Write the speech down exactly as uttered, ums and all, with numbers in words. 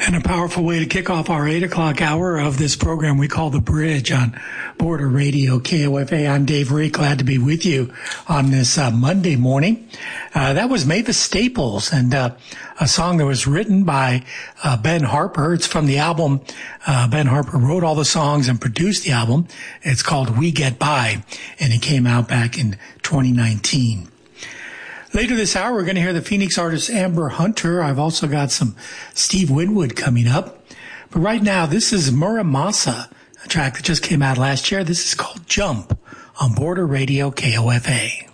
And a powerful way to kick off our eight o'clock hour of this program we call The Bridge on Border Radio K O F A. I'm Dave Ray, glad to be with you on this uh, Monday morning. Uh, that was Mavis Staples and uh, a song that was written by uh, Ben Harper. It's from the album. Uh, Ben Harper wrote all the songs and produced the album. It's called We Get By, and it came out back in twenty nineteen. Later this hour, we're going to hear the Phoenix artist Amber Hunter. I've also got some Steve Winwood coming up. But right now, this is Muramasa, a track that just came out last year. This is called Jump on Border Radio K O F A.